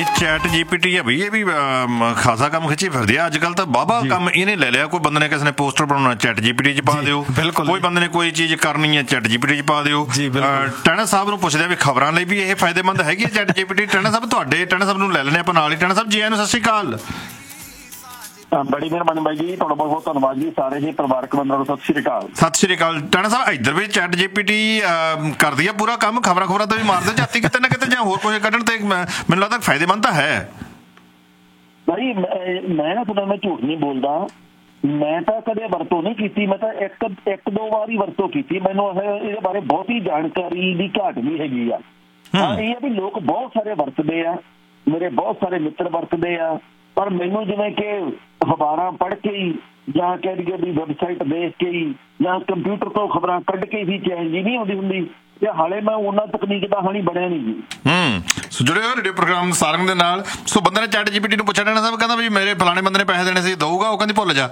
Chat GPT ਹੈ ਬਈ, ਇਹ ਵੀ ਖਾਸਾ ਕੰਮ ਖਿੱਚੀ ਫਿਰਦੀ ਆ ਅੱਜ ਕੱਲ ਤਾਂ। ਬਾਬਾ ਕੰਮ ਇਹਨੇ ਲੈ ਲਿਆ। ਕੋਈ ਬੰਦੇ ਨੇ ਕਿਸੇ ਨੇ ਪੋਸਟਰ ਬਣਾਉਣਾ, ਚੈਟ ਜੀਪੀਟੀ 'ਚ ਪਾ ਦਿਓ। ਕੋਈ ਬੰਦੇ ਨੇ ਕੋਈ ਚੀਜ਼ ਕਰਨੀ ਹੈ, ਚੈਟ ਜੀਪੀਟੀ 'ਚ ਪਾ ਦਿਓ। ਟੈਣਾ ਸਾਹਿਬ ਨੂੰ ਪੁੱਛਦੇ ਆ ਵੀ ਖਬਰਾਂ ਲਈ ਵੀ ਇਹ ਫਾਇਦੇਮੰਦ ਹੈਗੀ ਹੈ ਚੈਟ ਜੀਪੀਟੀ। ਟੈਣਾ ਸਾਹਿਬ ਤੁਹਾਡੇ, ਟੈਣਾ ਸਾਹਿਬ ਨੂੰ ਲੈ ਲੈਣੇ ਆਪਾਂ ਨਾਲ ਹੀ। ਟੈਣਾ ਸਾਹਿਬ ਜੀ ਆਇਆਂ ਨੂੰ, ਸਤਿ ਸ਼੍ਰੀ ਅਕਾਲ। ਬੜੀ ਮਿਹਰਬਾਨੀ ਬਾਈ ਜੀ, ਤੁਹਾਡਾ ਬਹੁਤ ਬਹੁਤ ਧੰਨਵਾਦ ਜੀ। ਸਾਰੇ ਹੀ ਪਰਿਵਾਰਕ ਮੈਂਬਰਾਂ ਨੂੰ ਸਤਿ ਸ਼੍ਰੀ ਅਕਾਲ। ਸਤਿ ਸ਼੍ਰੀ ਅਕਾਲ। ਟੈਣਾ ਸਾਹਿਬ ਇੱਧਰ ਵੀ ਚੈਟ ਜੀਪੀਟੀ ਕਰਦੀ ਆ ਪੂਰਾ ਕੰਮ, ਖਬਰਾਂ ਤਾਂ ਵੀ ਮਾਰਦੇ ਜਾਤੀ ਕਿਤੇ ਨਾ ਕਿਤੇ, ਜਾਂ ਹੋਰ ਕੁਝ ਕੱਢਣ ਤੇ ਮੈਨੂੰ ਲੱਗਦਾ ਫਾਇਦੇਮੰਦ ਤਾਂ ਹੈ ਭਾਈ। ਮੈਂ ਨਾ ਤੁਹਾਨੂੰ, ਮੈਂ ਝੂਠ ਨਹੀਂ ਬੋਲਦਾ, ਮੈਂ ਤਾਂ ਕਦੇ ਵਰਤੋਂ ਨਹੀਂ ਕੀਤੀ। ਮੈਂ ਤਾਂ ਇੱਕ ਦੋ ਵਾਰ ਹੀ ਵਰਤੋਂ ਕੀਤੀ। ਮੈਨੂੰ ਇਹਦੇ ਬਾਰੇ ਬਹੁਤੀ ਜਾਣਕਾਰੀ ਦੀ ਘਾਟ ਵੀ ਹੈਗੀ ਆ। ਇਹ ਆ ਵੀ ਲੋਕ ਬਹੁਤ ਸਾਰੇ ਵਰਤਦੇ ਆ, ਮੇਰੇ ਬਹੁਤ ਸਾਰੇ ਮਿੱਤਰ ਵਰਤਦੇ ਆ, ਪਰ ਮੈਨੂੰ ਜਿਵੇਂ ਕਿ ਅਖਬਾਰਾਂ ਪੜ੍ਹ ਕੇ ਹੀ ਜਾਂ ਕਹਿ ਦਈਏ ਵੀ ਵੈਬਸਾਈਟ ਦੇਖ ਕੇ ਹੀ ਜਾਂ ਕੰਪਿਊਟਰ ਤੋਂ ਖਬਰਾਂ ਕੱਢ ਕੇ ਹੀ ਚੈਨ ਜੀ ਨਹੀਂ ਆਉਂਦੀ ਹੁੰਦੀ। ਤੇ ਹਾਲੇ ਮੈਂ ਉਹਨਾਂ ਤਕਨੀਕ ਦਾ ਹਾਣੀ ਬਣਿਆ ਨਹੀਂ ਜੀ। ਸੋ ਜੁੜੇ ਹੋ ਰੇਡੀਓ ਪ੍ਰੋਗਰਾਮ ਸਾਰੰਗ ਦੇ ਨਾਲ। ਸੋ ਬੰਦੇ ਨੇ ਚੈਟ ਜੀਪੀਟੀ ਨੂੰ ਪੁੱਛਿਆ, ਟੈਣਾ ਸਾਹਿਬ ਕਹਿੰਦਾ ਵੀ ਮੇਰੇ ਫਲਾਣੇ ਬੰਦੇ ਨੇ ਪੈਸੇ ਦੇਣੇ ਸੀ, ਦਊਗਾ? ਉਹ ਕਹਿੰਦੀ ਭੁੱਲ ਜਾ।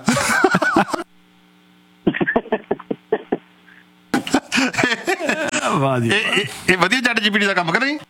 ਇਹ ਵਧੀਆ ਚੈਟ ਜੀਪੀਟੀ ਦਾ ਕੰਮ ਕਰੇ।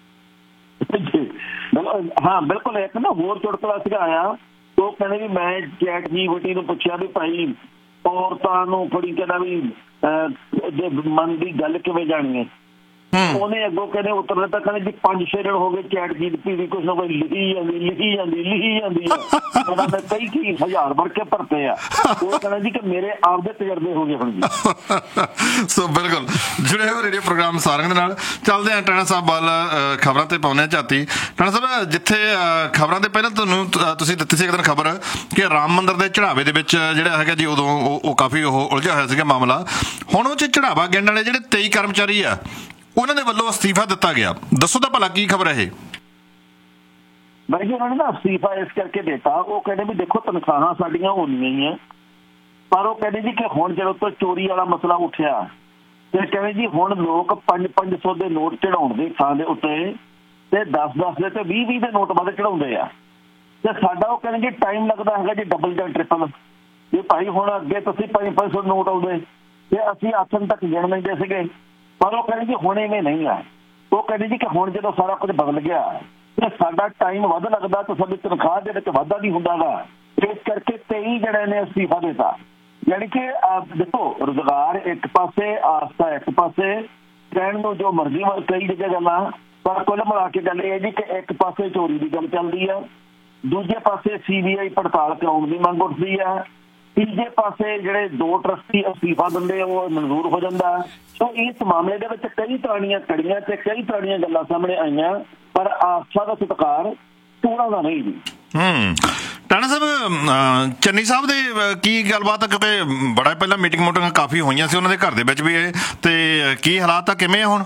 ਹਾਂ ਬਿਲਕੁਲ। ਇੱਕ ਨਾ ਹੋਰ ਚੁਟਕਲਾ ਸੀਗਾ ਆਇਆ, ਉਹ ਕਹਿੰਦੇ ਵੀ ਮੈਂ ਚੈਟ ਜੀਪੀਟੀ ਨੂੰ ਪੁੱਛਿਆ ਵੀ ਭਾਈ ਔਰਤਾਂ ਨੂੰ ਕੁੜੀ ਕਹਿੰਦਾ ਵੀ ਮਨ ਦੀ ਗੱਲ ਕਿਵੇਂ ਜਾਣੀ ਹੈ। ਉਹਨੇ ਅੱਗੋਂ ਕਹਿੰਦੇ ਉੱਤਰ ਦਿੱਤਾ, ਕਹਿੰਦੇ ਜੀ 5-6 ਦਿਨ ਹੋ ਗਏ ਚੈਟ ਜੀਪੀਟੀ ਦੀ ਕੁਛ ਨਾ ਕੁਛ ਲਿਖੀ ਜਾਂਦੀ ਹੈ। ਮੈਂ ਕਈ ਹਜ਼ਾਰ ਵੜ ਕੇ ਭਰਤੇ ਆ। ਉਹ ਕਹਿੰਦਾ ਜੀ ਕਿ ਮੇਰੇ ਆਪਦੇ ਤਜਰਬੇ ਹੋ ਗਏ ਹੁਣ ਜੀ। ਸੋ ਬਿਲਕੁਲ ਜੁੜੇ ਹੋ ਰੇਡੀਓ ਪ੍ਰੋਗਰਾਮ ਸਾਰੰਗ ਦੇ ਨਾਲ। ਚੱਲਦੇ ਆ ਟੈਣਾ ਸਾਹਿਬ ਵੱਲ, ਖਬਰਾਂ ਤੇ ਪਾਉਂਦੇ ਆ ਝਾਤੀ। ਟੈਣਾ ਸਾਹਿਬ, ਜਿੱਥੇ ਖਬਰਾਂ ਦੇ ਪਹਿਲਾਂ ਤੁਸੀਂ ਦਿੱਤੀ ਸੀ ਇੱਕ ਦਿਨ ਖਬਰ ਕਿ ਰਾਮ ਮੰਦਿਰ ਦੇ ਚੜਾਵੇ ਦੇ ਵਿੱਚ ਜਿਹੜਾ ਹੈਗਾ ਜੀ, ਉਦੋਂ ਉਹ ਕਾਫੀ ਉਲਝਿਆ ਹੋਇਆ ਸੀਗਾ ਮਾਮਲਾ। ਹੁਣ ਉਹ 'ਚ ਚੜਾਵਾ ਗਿਣਨ ਵਾਲੇ ਜਿਹੜੇ 23 ਕਰਮਚਾਰੀ ਆ, ਉਹਨਾਂ ਦੇ ਵੱਲੋਂ ਅਸਤੀਫਾ ਦਿੱਤਾ ਗਿਆ। ਦੱਸੋ ਤਾਂ ਭਲਾ ਕੀ ਖਬਰ ਹੈ ਇਹ? ਬਾਈ ਜੀ, ਉਹਨਾਂ ਨੇ ਨਾ ਅਸਤੀਫਾ ਇਸ ਕਰਕੇ ਦਿੱਤਾ, ਉਹ ਕਹਿੰਦੇ ਵੀ ਦੇਖੋ ਤਨਖਾਹਾਂ ਸਾਡੀਆਂ ਹੋਣੀਆਂ ਹੀ ਆ, ਪਰ ਉਹ ਕਹਿੰਦੇ ਜੀ ਕਿ ਹੁਣ ਜਦੋਂ ਤੋਂ ਚੋਰੀ ਵਾਲਾ ਮਸਲਾ ਉੱਠਿਆ ਤੇ ਕਹਿੰਦੇ ਜੀ ਹੁਣ ਲੋਕ 500 ਦੇ ਨੋਟ ਚੜਾਉਣ ਦੀ ਥਾਂ ਦੇ ਉੱਤੇ ਤੇ 10 ਦੇ ਤੇ 20 ਦੇ ਨੋਟ ਵੱਧ ਚੜਾਉਂਦੇ ਆ। ਤੇ ਸਾਡਾ ਉਹ ਕਹਿੰਦੇ ਜੀ ਟਾਈਮ ਲੱਗਦਾ ਹੈਗਾ ਜੀ ਡਬਲ ਜਾਂ ਟ੍ਰਿਪਲ। ਜੇ ਭਾਈ ਹੁਣ ਅੱਗੇ ਤੁਸੀਂ 500 ਨੋਟ ਆਉਂਦੇ ਤੇ ਅਸੀਂ ਆਸਨ ਤੱਕ ਗਿਣ ਲੈਂਦੇ ਸੀਗੇ, ਪਰ ਉਹ ਕਹਿੰਦੇ ਜੀ ਹੁਣ ਇਵੇਂ ਨਹੀਂ ਆ। ਉਹ ਕਹਿੰਦੇ ਜੀ ਕਿ ਹੁਣ ਜਦੋਂ ਸਾਰਾ ਕੁਝ ਬਦਲ ਗਿਆ ਤੇ ਸਾਡਾ ਟਾਈਮ ਵੱਧ ਲੱਗਦਾ ਤੇ ਸਾਡੀ ਤਨਖਾਹ ਦੇ ਵਿੱਚ ਵਾਧਾ ਨਹੀਂ ਹੁੰਦਾ ਗਾ। ਇਸ ਕਰਕੇ 23 ਜਿਹੜੇ ਨੇ ਅਸਤੀਫਾ ਦਿੱਤਾ। ਯਾਨੀ ਕਿ ਦੇਖੋ, ਰੁਜ਼ਗਾਰ ਇੱਕ ਪਾਸੇ, ਆਸਥਾ ਇੱਕ ਪਾਸੇ, ਕਹਿਣ ਨੂੰ ਜੋ ਮਰਜ਼ੀ ਕਈ ਜਗ੍ਹਾ ਗੱਲਾਂ, ਪਰ ਕੁੱਲ ਮਿਲਾ ਕੇ ਗੱਲ ਇਹ ਹੈ ਜੀ ਕਿ ਇੱਕ ਪਾਸੇ ਚੋਰੀ ਦੀ ਗੱਲ ਚੱਲਦੀ ਆ, ਦੂਜੇ ਪਾਸੇ CBI ਪੜਤਾਲ ਕਰਾਉਣ ਦੀ ਮੰਗ ਉੱਠਦੀ ਆ, ਤੀਜੇ ਪਾਸੇ ਜਿਹੜੇ 2 ਟਰੱਸਟੀ ਅਸਤੀਫਾ ਦਿੰਦੇ ਉਹ ਮਨਜ਼ੂਰ ਹੋ ਜਾਂਦਾ। ਸੋ ਇਸ ਮਾਮਲੇ ਦੇ ਵਿੱਚ ਕਈ ਤਰ੍ਹਾਂ ਕੜੀਆਂ ਤੇ ਕਈ ਤਰ੍ਹਾਂ ਗੱਲਾਂ ਸਾਹਮਣੇ ਆਈਆਂ, ਪਰ ਆਸਥਾ ਦਾ ਸਤਿਕਾਰ ਚੋਣਾਂ ਦਾ ਨਹੀਂ ਜੀ। ਟੈਣਾ ਸਾਹਿਬ, ਚੰਨੀ ਸਾਹਿਬ ਦੇ ਕੀ ਗੱਲਬਾਤ ਆ? ਕਿਉਂਕਿ ਬੜਾ ਪਹਿਲਾਂ ਮੀਟਿੰਗਾਂ ਕਾਫੀ ਹੋਈਆਂ ਸੀ ਉਹਨਾਂ ਦੇ ਘਰ ਦੇ ਵਿੱਚ ਵੀ, ਤੇ ਕੀ ਹਾਲਾਤ ਆ, ਕਿਵੇਂ ਆ ਹੁਣ?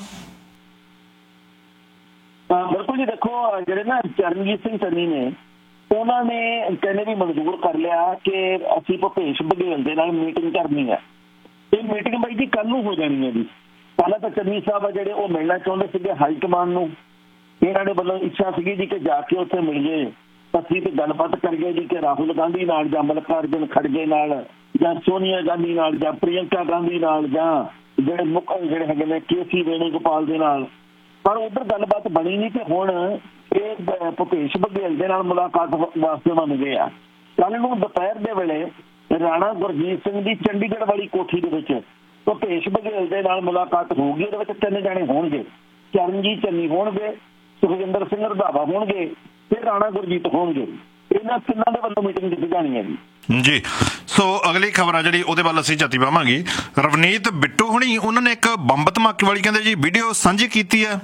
ਬਿਲਕੁਲ ਜੀ, ਦੇਖੋ ਜਿਹੜੇ ਨਾ ਚਰਨਜੀਤ ਸਿੰਘ ਚੰਨੀ ਨੇ, ਉਹਨਾਂ ਨੇ ਕਹਿੰਦੇ ਵੀ ਮਨਜ਼ੂਰ ਕਰ ਲਿਆ ਕਿ ਅਸੀਂ ਭੁਪੇਸ਼ ਬਘੇਲ ਦੇ ਨਾਲ ਮੀਟਿੰਗ ਕਰਨੀ ਹੈ। ਇਹ ਮੀਟਿੰਗ ਬਾਈ ਜੀ ਕੱਲ ਨੂੰ ਹੋ ਜਾਣੀ ਹੈ ਜੀ। ਪਹਿਲਾਂ ਤਾਂ ਚੰਨੀ ਸਾਹਿਬ ਆ ਜਿਹੜੇ ਉਹ ਮਿਲਣਾ ਚਾਹੁੰਦੇ ਸੀਗੇ ਹਾਈ ਕਮਾਨ ਨੂੰ। ਇਹਨਾਂ ਦੇ ਵੱਲੋਂ ਇੱਛਾ ਸੀਗੀ ਜੀ ਕਿ ਜਾ ਕੇ ਉੱਥੇ ਮਿਲੀਏ, ਅਸੀਂ ਤੇ ਗੱਲਬਾਤ ਕਰੀਏ ਜੀ ਕਿ ਰਾਹੁਲ ਗਾਂਧੀ ਨਾਲ ਜਾਂ ਮੱਲਿਕਾਰਜੁਨ ਖੜਗੇ ਨਾਲ ਜਾਂ ਸੋਨੀਆ ਗਾਂਧੀ ਨਾਲ ਜਾਂ ਪ੍ਰਿਯੰਕਾ ਗਾਂਧੀ ਨਾਲ ਜਾਂ ਜਿਹੜੇ ਮੁੱਖ ਜਿਹੜੇ ਹੈਗੇ ਨੇ KC ਵੇਣੂਗੋਪਾਲ ਦੇ ਨਾਲ। ਪਰ ਉੱਧਰ ਗੱਲਬਾਤ ਬਣੀ ਨਹੀਂ ਤੇ ਹੁਣ ਇਹ ਭੁਪੇਸ਼ ਬਘੇਲ ਦੇ ਨਾਲ ਮੁਲਾਕਾਤ ਵਾਸਤੇ ਮੰਨ ਗਏ ਆ। ਕੱਲ ਨੂੰ ਦੁਪਹਿਰ ਦੇ ਵੇਲੇ ਰਾਣਾ ਗੁਰਜੀਤ ਸਿੰਘ ਦੀ ਚੰਡੀਗੜ੍ਹ ਵਾਲੀ ਕੋਠੀ ਦੇ ਵਿੱਚ ਭੁਪੇਸ਼ ਬਘੇਲ ਦੇ ਨਾਲ ਮੁਲਾਕਾਤ ਹੋਊਗੀ। ਉਹਦੇ ਵਿੱਚ 3 ਜਾਣੇ ਹੋਣਗੇ, ਚਰਨਜੀਤ ਚੰਨੀ ਹੋਣਗੇ, ਸੁਖਜਿੰਦਰ ਸਿੰਘ ਰੰਧਾਵਾ ਹੋਣਗੇ ਤੇ ਰਾਣਾ ਗੁਰਜੀਤ ਹੋਣਗੇ। ਇਹਨਾਂ ਤਿੰਨਾਂ ਦੇ ਵੱਲੋਂ ਮੀਟਿੰਗ ਦਿੱਤੀ ਜਾਣੀ ਹੈ ਜੀ। ਸੋ ਅਗਲੀ ਖਬਰ ਆ ਜਿਹੜੀ ਉਹਦੇ ਵੱਲ ਅਸੀਂ ਝਾਤੀ ਪਾਵਾਂਗੇ। ਰਵਨੀਤ ਬਿੱਟੂ ਹੁਣੀ ਉਹਨਾਂ ਨੇ ਇੱਕ ਬੰਬ ਧਮਾਕੇ ਵਾਲੀ ਕਹਿੰਦੇ ਜੀ ਵੀਡੀਓ ਸਾਂਝੀ ਕੀਤੀ ਹੈ।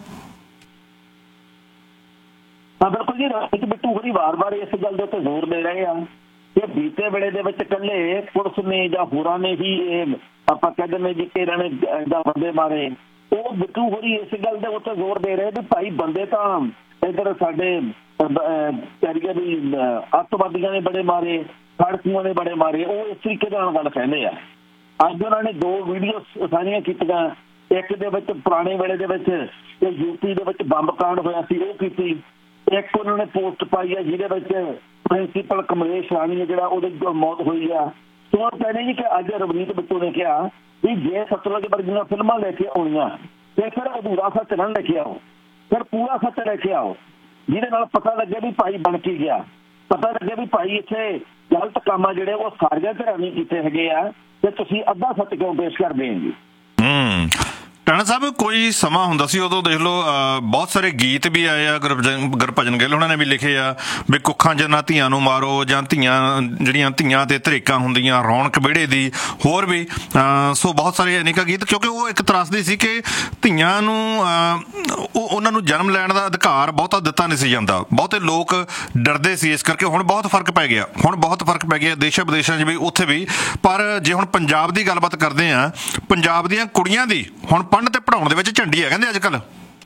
ਹਾਂ ਬਿਲਕੁਲ ਜੀ, ਰਵਨੀਤ ਬਿੱਟੂ ਹੁਣੀ ਵਾਰ-ਵਾਰ ਇਸ ਗੱਲ ਦੇ ਉੱਤੇ ਜ਼ੋਰ ਦੇ ਰਹੇ ਆ ਕਿ ਬੀਤੇ ਵੇਲੇ ਦੇ ਵਿੱਚ ਇਕੱਲੇ ਪੁਲਿਸ ਨੇ ਜਾਂ ਹੋਰਾਂ ਨੇ ਹੀ ਇਹ ਆਪਾਂ ਕਹਿ ਦਿੰਦੇ ਜੀ ਕਿ ਇਹਨਾਂ ਨੇ ਏਦਾਂ ਬੰਦੇ ਮਾਰੇ। ਉਹ ਬਿੱਟੂ ਹੋਰੀ ਇਸ ਗੱਲ ਦੇ ਉੱਤੇ ਜ਼ੋਰ ਦੇ ਰਹੇ ਵੀ ਭਾਈ ਬੰਦੇ ਤਾਂ ਇੱਧਰ ਸਾਡੇ ਕਹਿ ਵੀ ਅੱਤਵਾਦੀਆਂ ਨੇ ਬੜੇ ਮਾਰੇ, ਖੜਕੂਆਂ ਨੇ ਬੜੇ ਮਾਰੇ। ਉਹ ਇਸ ਤਰੀਕੇ ਨਾਲ ਗੱਲ ਕਹਿੰਦੇ ਆ। ਅੱਜ ਉਹਨਾਂ ਨੇ 2 ਵੀਡੀਓ ਸਾਂਝੀਆਂ ਕੀਤੀਆਂ। ਇੱਕ ਦੇ ਵਿੱਚ ਪੁਰਾਣੇ ਵੇਲੇ ਦੇ ਵਿੱਚ UP ਦੇ ਵਿੱਚ ਬੰਬ ਕਾਂਡ ਹੋਇਆ ਸੀ, ਉਹ ਕੀਤੀ। ਇੱਕ ਉਹਨਾਂ ਨੇ ਪੋਸਟ ਪਾਈ ਹੈ ਜਿਹਦੇ ਵਿੱਚ ਪ੍ਰਿੰਸੀਪਲ ਕਮਲੇਸ਼ ਰਾਣੀ ਜਿਹੜਾ ਉਹਦੀ ਮੌਤ ਹੋਈ ਆ। ਸੋ ਕਹਿੰਦੇ ਜੀ ਕਿ ਅੱਜ ਰਵਨੀਤ ਬਿੱਟੂ ਨੇ ਕਿਹਾ ਵੀ ਜੇ ਸਤਲੁਜ ਵਰਗੀਆਂ ਫਿਲਮਾਂ ਲੈ ਕੇ ਆਉਣੀਆਂ ਤੇ ਫਿਰ ਅਧੂਰਾ ਸੱਚ ਨਾ ਲੈ ਕੇ ਆਓ, ਫਿਰ ਪੂਰਾ ਸੱਚ ਲੈ ਕੇ ਆਓ। ਜਿਹਦੇ ਨਾਲ ਪਤਾ ਲੱਗੇ ਵੀ ਭਾਈ ਬਣ ਕੇ ਗਿਆ, ਪਤਾ ਲੱਗੇ ਵੀ ਭਾਈ ਇੱਥੇ ਗਲਤ ਕੰਮ ਆ ਜਿਹੜੇ ਉਹ ਸਾਰੀਆਂ ਧਿਰਾਂ ਨੇ ਕੀਤੇ ਹੈਗੇ ਆ, ਤੇ ਤੁਸੀਂ ਅੱਧਾ ਸੱਚ ਕਿਉਂ ਪੇਸ਼ ਕਰਦੇ ਹੋ ਜੀ। ਟਾਣਾ ਸਾਹਿਬ ਕੋਈ ਸਮਾਂ ਹੁੰਦਾ ਸੀ ਉਦੋਂ ਦੇਖ ਲਓ ਬਹੁਤ ਸਾਰੇ ਗੀਤ ਵੀ ਆਏ ਆ, ਗੁਰਭਜਨ ਗਿੱਲ ਉਹਨਾਂ ਨੇ ਵੀ ਲਿਖੇ ਆ ਵੀ ਕੁੱਖਾਂ ਜਨਾ ਧੀਆਂ ਨੂੰ ਮਾਰੋ, ਜਾਂ ਧੀਆਂ ਜਿਹੜੀਆਂ ਧੀਆਂ ਤੇ ਧਰੇਕਾਂ ਹੁੰਦੀਆਂ, ਰੌਣਕ ਵਿਹੜੇ ਦੀ, ਹੋਰ ਵੀ ਸੋ ਬਹੁਤ ਸਾਰੇ ਅਨੇਕਾਂ ਗੀਤ, ਕਿਉਂਕਿ ਉਹ ਇੱਕ ਤਰਾਸਦੀ ਸੀ ਕਿ ਧੀਆਂ ਨੂੰ ਉਹਨਾਂ ਨੂੰ ਜਨਮ ਲੈਣ ਦਾ ਅਧਿਕਾਰ ਬਹੁਤਾ ਦਿੱਤਾ ਨਹੀਂ ਸੀ ਜਾਂਦਾ, ਬਹੁਤੇ ਲੋਕ ਡਰਦੇ ਸੀ, ਇਸ ਕਰਕੇ ਹੁਣ ਬਹੁਤ ਫਰਕ ਪੈ ਗਿਆ, ਦੇਸ਼ਾਂ ਵਿਦੇਸ਼ਾਂ 'ਚ ਵੀ ਉੱਥੇ ਵੀ। ਪਰ ਜੇ ਹੁਣ ਪੰਜਾਬ ਦੀ ਗੱਲਬਾਤ ਕਰਦੇ ਆ, ਪੰਜਾਬ ਦੀਆਂ ਕੁੜੀਆਂ ਦੀ ਹੁਣ ਪੜ੍ਹਨ ਤੇ ਪੜ੍ਹਾਉਣ ਦੇ ਵਿੱਚ ਝੰਡੀ ਹੈ ਕਹਿੰਦੇ ਅੱਜ ਕੱਲ੍ਹ।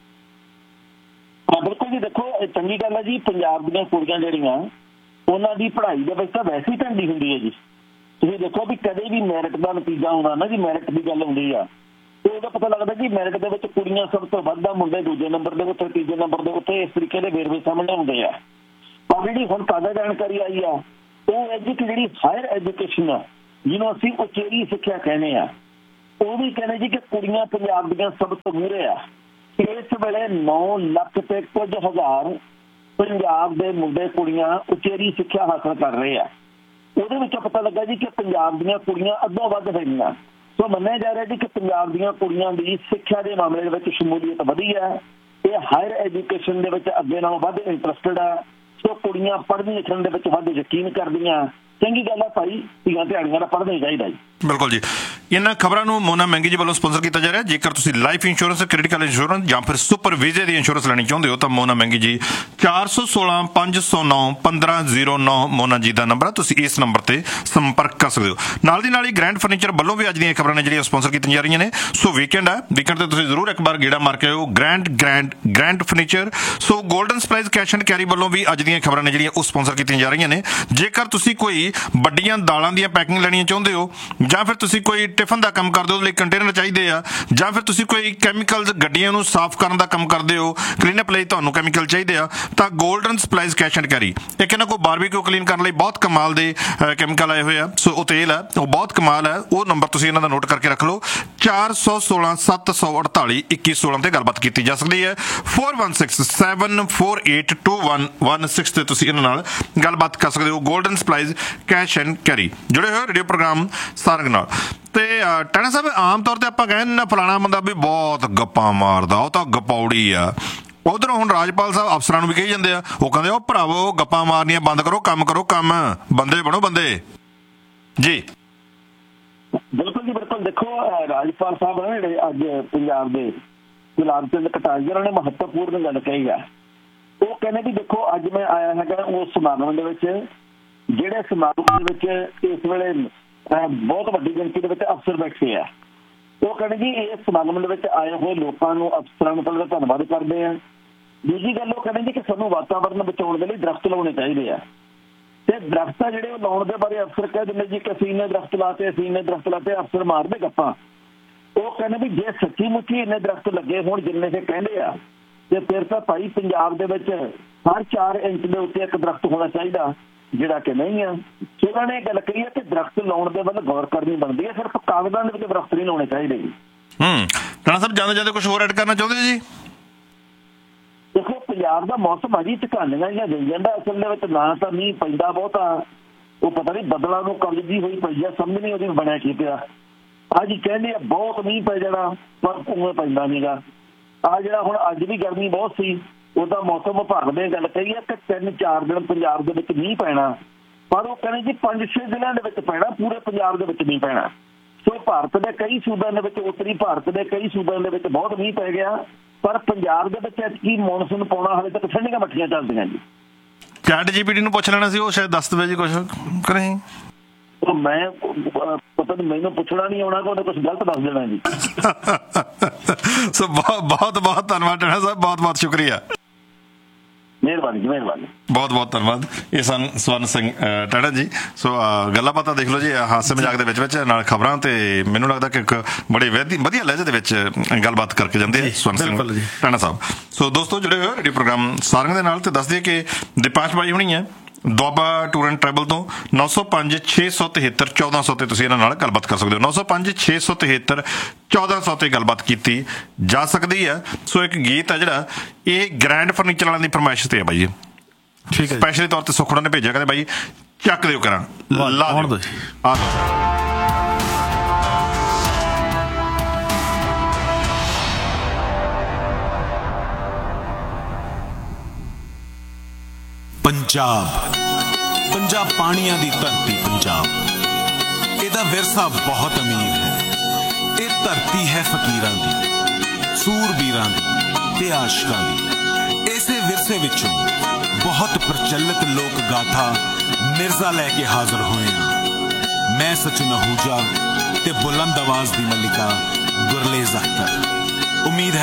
ਬਿਲਕੁਲ ਜੀ, ਦੇਖੋ ਇਹ ਚੰਗੀ ਗੱਲ ਹੈ ਜੀ। ਪੰਜਾਬ ਦੀਆਂ ਕੁੜੀਆਂ ਜਿਹੜੀਆਂ ਉਹਨਾਂ ਦੀ ਪੜ੍ਹਾਈ ਦੇ ਵਿੱਚ ਤਾਂ ਵੈਸੇ ਹੀ ਝੰਡੀ ਹੁੰਦੀ ਹੈ ਜੀ। ਤੁਸੀਂ ਦੇਖੋ ਵੀ ਕਦੇ ਵੀ ਮੈਰਿਟ ਦਾ ਨਤੀਜਾ ਆਉਂਦਾ ਨਾ ਜੀ, ਮੈਰਿਟ ਦੀ ਗੱਲ ਹੁੰਦੀ ਆ, ਤੇ ਉਹਦਾ ਪਤਾ ਲੱਗਦਾ ਕਿ ਮੈਰਿਟ ਦੇ ਵਿੱਚ ਕੁੜੀਆਂ ਸਭ ਤੋਂ ਵੱਧ ਆ, ਮੁੰਡੇ ਦੂਜੇ ਨੰਬਰ ਦੇ ਉੱਤੇ, ਤੀਜੇ ਨੰਬਰ ਦੇ ਉੱਤੇ, ਇਸ ਤਰੀਕੇ ਦੇ ਵੇਰਵੇ ਸਾਹਮਣੇ ਆਉਂਦੇ ਆ। ਪਰ ਜਿਹੜੀ ਹੁਣ ਤਾਜ਼ਾ ਜਾਣਕਾਰੀ ਆਈ ਆ ਉਹ ਹੈ ਜੀ ਕਿ ਜਿਹੜੀ ਹਾਇਰ ਐਜੂਕੇਸ਼ਨ ਆ, ਜਿਹਨੂੰ ਅਸੀਂ ਉਚੇਰੀ ਸਿੱਖਿਆ ਕਹਿੰਦੇ ਆ, ਉਹ ਵੀ ਕਹਿੰਦੇ ਜੀ ਕਿ ਕੁੜੀਆਂ ਪੰਜਾਬ ਦੀਆਂ ਸਭ ਤੋਂ ਮੂਹਰੇ ਆ। ਇਸ ਵੇਲੇ 9 ਲੱਖ ਤੇ ਕੁਝ ਹਜ਼ਾਰ ਪੰਜਾਬ ਦੇ ਮੁੰਡੇ ਕੁੜੀਆਂ ਉਚੇਰੀ ਸਿੱਖਿਆ ਹਾਸਲ ਕਰ ਰਹੇ ਆ। ਉਹਦੇ ਵਿੱਚ ਪਤਾ ਲੱਗਾ ਜੀ ਕਿ ਪੰਜਾਬ ਦੀਆਂ ਕੁੜੀਆਂ ਅੱਧੋਂ ਵੱਧ ਹੈਗੀਆਂ। ਸੋ ਮੰਨਿਆ ਜਾ ਰਿਹਾ ਜੀ ਕਿ ਪੰਜਾਬ ਦੀਆਂ ਕੁੜੀਆਂ ਦੀ ਸਿੱਖਿਆ ਦੇ ਮਾਮਲੇ ਦੇ ਵਿੱਚ ਸ਼ਮੂਲੀਅਤ ਵਧੀ ਹੈ। ਇਹ ਹਾਇਰ ਐਜੂਕੇਸ਼ਨ ਦੇ ਵਿੱਚ ਅੱਗੇ ਨਾਲੋਂ ਵੱਧ ਇੰਟਰਸਟਡ ਆ। ਸੋ ਕੁੜੀਆਂ ਪੜ੍ਹਨ ਲਿਖਣ ਦੇ ਵਿੱਚ ਵੱਧ ਯਕੀਨ ਕਰਦੀਆਂ। ਚੰਗੀ ਗੱਲ ਹੈ ਭਾਈ, ਧੀਆਂ ਧਿਆਣੀਆਂ ਦਾ ਪੜ੍ਹਨਾ ਹੀ ਚਾਹੀਦਾ ਜੀ। ਬਿਲਕੁਲ ਜੀ। ਇਹਨਾਂ ਖਬਰਾਂ ਨੂੰ ਮੋਨਾ ਮਹਿੰਗੀ ਜੀ ਵੱਲੋਂ ਸਪਾਂਸਰ ਕੀਤਾ ਜਾ ਰਿਹਾ। ਜੇਕਰ ਤੁਸੀਂ ਲਾਈਫ ਇੰਸ਼ੋਰੈਂਸ, ਕ੍ਰਿਟੀਕਲ ਇੰਸ਼ੋਰੈਂਸ ਜਾਂ ਫਿਰ ਸੁਪਰ ਵੀਜ਼ੇ ਦੀ ਇੰਸ਼ੋਰੈਂਸ ਲੈਣੀ ਚਾਹੁੰਦੇ ਹੋ ਤਾਂ ਮੋਨਾ ਮਹਿੰਗੀ ਜੀ 416 509 1509 ਮੋਨਾ ਜੀ ਦਾ ਨੰਬਰ ਹੈ, ਤੁਸੀਂ ਇਸ ਨੰਬਰ ਤੇ ਸੰਪਰਕ ਕਰ ਸਕਦੇ ਹੋ। ਨਾਲ ਦੀ ਨਾਲ ਹੀ ਗ੍ਰੈਂਡ ਫਰਨੀਚਰ ਵੱਲੋਂ ਵੀ ਅੱਜ ਦੀਆਂ ਖਬਰਾਂ ਨੇ ਜਿਹੜੀਆਂ ਸਪਾਂਸਰ ਕੀਤੀਆਂ ਜਾ ਰਹੀਆਂ ਨੇ। ਸੋ ਵੀਕਐਂਡ ਹੈ, ਵੀਕਐਂਡ ਤੇ ਤੁਸੀਂ ਜ਼ਰੂਰ ਇੱਕ ਵਾਰ ਗੇੜਾ ਮਾਰ ਕੇ ਆਓ grand furniture. So golden supplies cash and carry ਵੱਲੋਂ ਵੀ ਅੱਜ ਦੀਆਂ ਖਬਰਾਂ ਨੇ ਜਿਹੜੀਆਂ ਉਹ ਸਪਾਂਸਰ ਕੀਤੀਆਂ ਜਾ ਰਹੀਆਂ ਨੇ। ਜੇਕਰ ਤੁਸੀਂ ਕੋਈ ਵੱਡੀਆਂ ਦਾਲਾਂ ਦੀਆਂ ਪੈਕਿੰਗ ਲੈਣੀਆਂ ਚਾਹੁੰਦੇ ਹੋ, ਜਾਂ ਫਿਰ ਤੁਸੀਂ ਕੋਈ ਟਿਫਨ ਦਾ ਕੰਮ ਕਰਦੇ ਹੋ, ਉਹਦੇ ਲਈ ਕੰਟੇਨਰ ਚਾਹੀਦੇ ਆ, ਜਾਂ ਫਿਰ ਤੁਸੀਂ ਕੋਈ ਕੈਮੀਕਲਸ ਗੱਡੀਆਂ ਨੂੰ ਸਾਫ਼ ਕਰਨ ਦਾ ਕੰਮ ਕਰਦੇ ਹੋ, ਕਲੀਨਅਪ ਲਈ ਤੁਹਾਨੂੰ ਕੈਮੀਕਲ ਚਾਹੀਦੇ ਆ, ਤਾਂ golden supplies cash and carry ਇੱਕ ਇਹਨਾਂ ਕੋਲ ਬਾਰਬੀਕਿਊ ਕਲੀਨ ਕਰਨ ਲਈ ਬਹੁਤ ਕਮਾਲ ਦੇ ਕੈਮੀਕਲ ਆਏ ਹੋਏ ਆ। ਸੋ ਉਹ ਤੇਲ ਹੈ, ਉਹ ਬਹੁਤ ਕਮਾਲ ਹੈ। ਉਹ ਨੰਬਰ ਤੁਸੀਂ ਇਹਨਾਂ ਦਾ ਨੋਟ ਕਰਕੇ ਰੱਖ ਲਓ, 416 748 2116 ਤੇ ਗੱਲਬਾਤ ਕੀਤੀ ਜਾ ਸਕਦੀ ਹੈ। 416 748 2116 ਤੇ ਤੁਸੀਂ ਇਹਨਾਂ ਨਾਲ ਗੱਲਬਾਤ ਕਰ ਸਕਦੇ ਹੋ। Golden supplies cash and carry ਜੁੜੇ ਹੋਏ ਰੇਡੀਓ ਪ੍ਰੋਗਰਾਮ ਸਾਰੰਗ ਨਾਲ। ਤੇ ਟਾਣਾ ਸਾਹਿਬ, ਆਮ ਤੌਰ ਤੇ ਆਪਾਂ ਕਹਿੰਦੇ ਨਾ ਫਲਾਣਾ ਬੰਦਾ ਵੀ ਬਹੁਤ ਗੱਪਾਂ ਮਾਰਦਾ, ਉਹ ਤਾਂ ਗਪੌੜੀ ਆ। ਉਧਰੋਂ ਹੁਣ ਰਾਜਪਾਲ ਸਾਹਿਬ ਅਫਸਰਾਂ ਨੂੰ ਵੀ ਕਹੀ ਜਾਂਦੇ ਆ, ਉਹ ਕਹਿੰਦੇ ਉਹ ਭਰਾਵੋ ਗੱਪਾਂ ਮਾਰਨੀਆਂ ਬੰਦ ਕਰੋ, ਕੰਮ ਕਰੋ, ਕੰਮ ਬੰਦੇ ਬਣੋ ਬੰਦੇ ਜੀ। ਬਿਲਕੁਲ ਜੀ, ਬਿਲਕੁਲ। ਦੇਖੋ ਰਾਜਪਾਲ ਸਾਹਿਬ ਨੇ ਜਿਹੜੇ ਅੱਜ ਪੰਜਾਬ ਦੇ ਗੁਲਾਬ ਚੰਦ ਕਟਾਰੀਆ ਨੇ ਮਹੱਤਵਪੂਰਨ ਗੱਲ ਕਹੀ ਆ। ਉਹ ਕਹਿੰਦੇ ਵੀ ਦੇਖੋ ਅੱਜ ਮੈਂ ਆਇਆ ਹੈਗਾ ਉਸ ਸਮਾਗਮ ਦੇ ਵਿੱਚ, ਜਿਹੜੇ ਸਮਾਗਮ ਦੇ ਵਿੱਚ ਇਸ ਵੇਲੇ ਬਹੁਤ ਵੱਡੀ ਗਿਣਤੀ ਦੇ ਵਿੱਚ ਅਫਸਰ ਬੈਠੇ ਆ। ਉਹ ਕਹਿੰਦੇ ਜੀ ਇਸ ਸਮਾਗਮ ਦੇ ਵਿੱਚ ਆਏ ਹੋਏ ਲੋਕਾਂ ਨੂੰ, ਅਫਸਰਾਂ ਨੂੰ ਪਹਿਲਾਂ ਧੰਨਵਾਦ ਕਰਦੇ ਆ। ਦੂਜੀ ਗੱਲ ਉਹ ਕਹਿੰਦੇ ਜੀ ਕਿ ਸਾਨੂੰ ਵਾਤਾਵਰਨ ਬਚਾਉਣ ਦੇ ਲਈ ਦਰਖਤ ਲਾਉਣੇ ਚਾਹੀਦੇ ਆ, ਤੇ ਦਰਖਤ ਜਿਹੜੇ ਉਹ ਲਾਉਣ ਦੇ ਬਾਰੇ ਅਫਸਰ ਕਹਿ ਦਿੰਦੇ ਜੀ ਕਿ ਅਸੀਂ ਇੰਨੇ ਦਰਖਤ ਲਾਤੇ, ਅਸੀਂ ਇੰਨੇ ਦਰਖਤ ਲਾਤੇ, ਅਫਸਰ ਮਾਰਦੇ ਗੱਪਾਂ। ਉਹ ਕਹਿੰਦੇ ਵੀ ਜੇ ਸੱਚੀ ਮੁੱਚੀ ਇੰਨੇ ਦਰਖਤ ਲੱਗੇ ਹੋਣ ਜਿੰਨੇ ਕਿ ਕਹਿੰਦੇ ਆ, ਤੇ ਫਿਰ ਤਾਂ ਭਾਈ ਪੰਜਾਬ ਦੇ ਵਿੱਚ ਹਰ 4 ਇੰਚ ਦੇ ਉੱਤੇ ਇੱਕ ਦਰਖਤ ਹੋਣਾ ਚਾਹੀਦਾ, ਜਿਹੜਾ ਕਿ ਨਹੀਂ ਆ। ਉਹਨਾਂ ਨੇ ਗੱਲ ਕਹੀ ਹੈ ਕਿ ਦਰਖਤ ਲਾਉਣ ਦੇ ਵੱਲ ਗੌਰ ਕਰਨੀ ਬਣਦੀ ਹੈ, ਸਿਰਫ ਕਾਗਜ਼ਾਂ ਦੇ ਵਿੱਚ ਦਰਖਤ ਨਹੀਂ ਲਾਉਣੇ ਚਾਹੀਦੇ ਜੀ। ਰਾਣਾ ਸਾਹਿਬ, ਜਾਂਦੇ ਕੁਝ ਹੋਰ ਐਡ ਕਰਨਾ ਚਾਹੁੰਦੇ ਜੀ? ਦੇਖੋ ਪੰਜਾਬ ਦਾ ਮੌਸਮ ਆ ਜੀ, ਝਕਾਨੀਆਂ ਜਾਂ ਗਈ ਜਾਂਦਾ। ਅਸਲ ਦੇ ਵਿੱਚ ਨਾ ਤਾਂ ਮੀਂਹ ਪੈਂਦਾ ਬਹੁਤਾ, ਉਹ ਪਤਾ ਨਹੀਂ ਬੱਦਲਾਂ ਨੂੰ ਕਬਜ਼ੀ ਹੋਈ ਪਈ ਆ, ਸਮਝ ਨਹੀਂ ਉਹਦੀ ਬਣਿਆ ਕੀ ਪਿਆ। ਅੱਜ ਕਹਿੰਦੇ ਆ ਬਹੁਤ ਮੀਂਹ ਪੈ ਜਾਣਾ, ਪਰ ਉਵੇਂ ਪੈਂਦਾ ਨੀਗਾ। ਆ ਜਿਹੜਾ ਹੁਣ ਅੱਜ ਵੀ ਗਰਮੀ ਬਹੁਤ ਸੀ, ਉਹਦਾ ਮੌਸਮ ਵਿਭਾਗ ਨੇ ਗੱਲ ਕਹੀ ਹੈ ਕਿ 3-4 ਦਿਨ ਪੰਜਾਬ ਦੇ ਵਿੱਚ ਮੀਂਹ ਪੈਣਾ, ਪਰ ਉਹ ਕਹਿੰਦੇ ਜੀ 5-6 ਜ਼ਿਲ੍ਹਿਆਂ ਦੇ ਵਿੱਚ ਪੈਣਾ, ਪੂਰੇ ਪੰਜਾਬ ਦੇ ਵਿੱਚ ਨਹੀਂ ਪੈਣਾ। ਸੋ ਭਾਰਤ ਦੇ ਕਈ ਸੂਬਿਆਂ ਦੇ ਵਿੱਚ, ਉੱਤਰੀ ਭਾਰਤ ਦੇ ਕਈ ਸੂਬਿਆਂ ਦੇ ਵਿੱਚ ਬਹੁਤ ਮੀਂਹ ਪੈ ਗਿਆ, ਪਰ ਪੰਜਾਬ ਦੇ ਵਿੱਚ ਐਤਕੀ ਮੌਨਸੂਨ ਪਾਉਣਾ ਹਾਲੇ ਤੱਕ ਠੰਡੀਆਂ ਮੱਠੀਆਂ ਚੱਲਦੀਆਂ ਜੀ। ਚੈਟ ਜੀਪੀਟੀ ਨੂੰ ਪੁੱਛ ਲੈਣਾ ਸੀ, ਉਹ ਸ਼ਾਇਦ ਦੱਸ ਦੇਵੇ ਜੀ ਕੁਛ ਕਰੇ। ਮੈਂ ਪਤਾ ਨਹੀਂ, ਮੈਨੂੰ ਪੁੱਛਣਾ ਨਹੀਂ ਆਉਣਾ ਕਿ ਉਹਨੇ ਕੁਛ ਗਲਤ ਦੱਸ ਦੇਣਾ ਜੀ। ਸੋ ਬਹੁਤ ਬਹੁਤ ਧੰਨਵਾਦ ਟਾਣਾ ਸਾਹਿਬ, ਬਹੁਤ ਬਹੁਤ ਸ਼ੁਕਰੀਆ, ਮਿਹਰਬਾਨੀ ਜੀ, ਮਿਹਰਬਾਨੀ, ਬਹੁਤ ਬਹੁਤ ਧੰਨਵਾਦ। ਇਹ ਸਨ ਸਵਰਨ ਸਿੰਘ ਟਾਣਾ ਜੀ। ਸੋ ਗੱਲਾਂ ਬਾਤਾਂ ਦੇਖ ਲਓ ਜੀ, ਹਾਸੇ ਮਜ਼ਾਕ ਦੇ ਵਿੱਚ ਨਾਲ ਖਬਰਾਂ, ਤੇ ਮੈਨੂੰ ਲੱਗਦਾ ਕਿ ਇੱਕ ਬੜੇ ਵਧੀਆ ਲਹਿਜੇ ਦੇ ਵਿੱਚ ਗੱਲਬਾਤ ਕਰਕੇ ਜਾਂਦੇ ਸਵਰਨ ਸਿੰਘ ਟਾਣਾ ਸਾਹਿਬ। ਸੋ ਦੋਸਤੋ, ਜੁੜੇ ਹੋਏ ਰੇਡੀਓ ਪ੍ਰੋਗਰਾਮ ਸਾਰੰਗ ਦੇ ਨਾਲ, ਤੇ ਦੱਸ ਦਈਏ ਕਿ ਦੀਪਾਸ਼ ਬਾਈ ਹੋਣੀ ਹੈ ਦੁਆਬਾ ਟੂਰ ਐਂਡ ਟਰੈਵਲ ਤੋਂ 905 673 1400 ਤੇ ਤੁਸੀਂ ਇਹਨਾਂ ਨਾਲ ਗੱਲਬਾਤ ਕਰ ਸਕਦੇ ਹੋ। 905 673 1400 ਤੇ ਗੱਲਬਾਤ ਕੀਤੀ ਜਾ ਸਕਦੀ ਹੈ। ਸੋ ਇੱਕ ਗੀਤ ਹੈ ਜਿਹੜਾ ਇਹ ਗ੍ਰੈਂਡ ਫਰਨੀਚਰ ਵਾਲਿਆਂ ਦੀ ਫਰਮਾਇਸ਼ ਤੇ ਹੈ ਬਾਈ ਜੀ, ਠੀਕ ਹੈ, ਸਪੈਸ਼ਲੀ ਤੌਰ ਤੇ ਸੁਖੜਾ ਨੇ ਭੇਜਿਆ, ਕਹਿੰਦੇ ਬਾਈ ਚੱਕ ਦਿਓ ਕਰਾਂ ਲਾ ਦਿਓ। ਪੰਜਾਬ ਪਾਣੀਆਂ ਦੀ ਧਰਤੀ ਪੰਜਾਬ, ਇਹਦਾ ਵਿਰਸਾ ਬਹੁਤ ਅਮੀਰ ਹੈ। ਇਹ ਧਰਤੀ ਹੈ ਫਕੀਰਾਂ ਦੀ, ਸੂਰਬੀਰਾਂ ਦੀ ਤੇ ਆਸ਼ਕਾਂ ਦੀ। ਇਸੇ ਵਿਰਸੇ ਵਿੱਚੋਂ ਬਹੁਤ ਪ੍ਰਚਲਿਤ ਲੋਕ ਗਾਥਾ ਮਿਰਜ਼ਾ ਲੈ ਕੇ ਹਾਜ਼ਰ ਹੋਏ ਹਾਂ। ਮੈਂ ਸਚਿਨ ਅਹੂਜਾ ਤੇ ਬੁਲੰਦ ਆਵਾਜ਼ ਦੀ ਮਲਿਕਾ ਗੁਰਲੇਜ਼ ਅਖਤਰ। ਉਮੀਦ ਹੈ